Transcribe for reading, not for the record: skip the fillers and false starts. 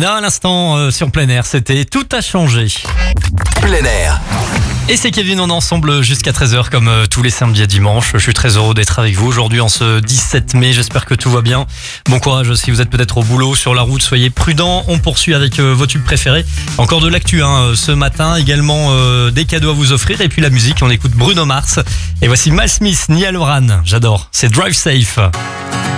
Rihanna à l'instant sur plein air, c'était Tout a changé. Plein air. Et c'est Kevin, on est ensemble jusqu'à 13h comme tous les samedis et dimanches. Je suis très heureux d'être avec vous aujourd'hui en ce 17 mai, j'espère que tout va bien. Bon courage si vous êtes peut-être au boulot, sur la route, soyez prudents. On poursuit avec vos tubes préférés. Encore de l'actu ce matin, également des cadeaux à vous offrir et puis la musique, on écoute Bruno Mars. Et voici Mal Smith, Niall Horan, j'adore, c'est Drive Safe.